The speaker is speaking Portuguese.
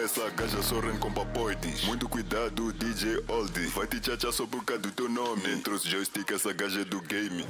essa gaja só rende com papoides. Muito cuidado, DJ Oldie. Vai te tchachar só por causa do teu nome. Dentro os joystick, essa gaja é do game.